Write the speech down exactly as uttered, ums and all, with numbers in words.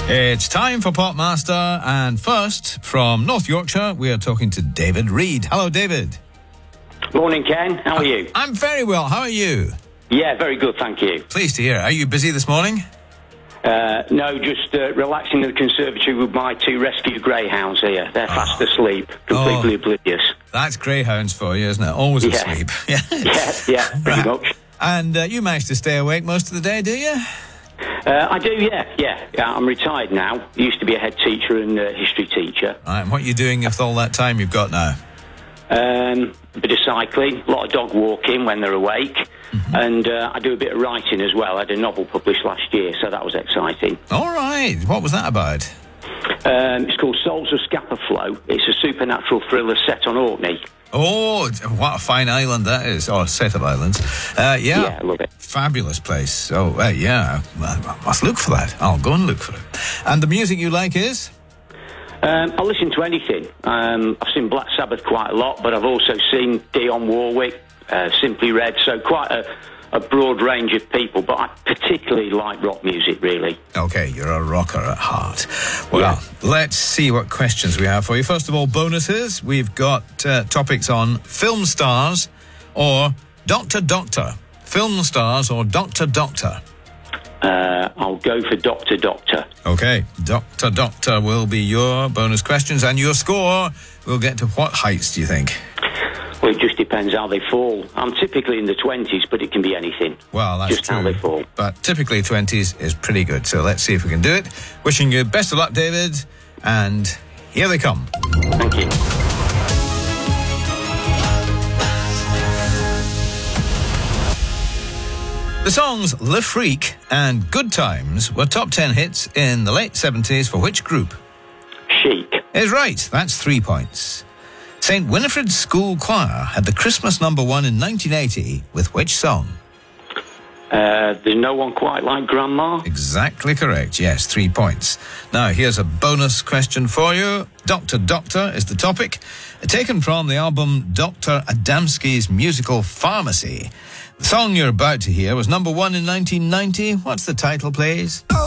It's time for Popmaster, and first, from North Yorkshire, we are talking to David Reid. Hello, David. Morning, Ken. How are you? I'm very well. How are you? Yeah, very good, thank you. Pleased to hear. Are you busy this morning? Uh, no, just uh, relaxing in the conservatory with my two rescue greyhounds here. They're oh. fast asleep, completely oh. oblivious. That's greyhounds for you, isn't it? Always yeah. asleep. yeah, yeah, yeah, pretty right. much. And uh, you manage to stay awake most of the day, do you? Uh, I do, yeah, yeah, yeah. I'm retired now. Used to be a head teacher and uh, history teacher. Right, and what are you doing with all that time you've got now? Um, a bit of cycling, a lot of dog walking when they're awake, mm-hmm. and uh, I do a bit of writing as well. I had a novel published last year, so that was exciting. All right, what was that about? Um, it's called Souls of Scapa Flow. It's a supernatural thriller set on Orkney. Oh, what a fine island that is, or set of islands. Uh, yeah, yeah, I love it. Fabulous place. So, uh, yeah, I must look for that. I'll go and look for it. And the music you like is? Um, I listen to anything. Um, I've seen Black Sabbath quite a lot, but I've also seen Dionne Warwick, uh, Simply Red, so quite a, a broad range of people, but I particularly like rock music, really. OK, you're a rocker at heart. Well, yeah. Let's see what questions we have for you. First of all, bonuses. We've got uh, topics on film stars or Doctor Doctor. Film stars or Doctor Doctor. Uh, I'll go for Doctor Doctor. OK, Doctor Doctor will be your bonus questions, and your score will get to what heights, do you think? Well, it just depends how they fall. I'm typically in the twenties, but it can be anything. Well, that's just true. How they fall. But typically twenties is pretty good, so let's see if we can do it. Wishing you best of luck, David, and here they come. Thank you. The songs Le Freak and Good Times were top ten hits in the late seventies for which group? Chic. Is right. That's three points. Saint Winifred's School Choir had the Christmas number one in nineteen eighty with which song? Uh, there's no one quite like Grandma. Exactly correct. Yes, three points. Now, here's a bonus question for you. Doctor Doctor is the topic, taken from the album Doctor Adamski's musical Pharmacy. The song you're about to hear was number one in nineteen ninety. What's the title, please?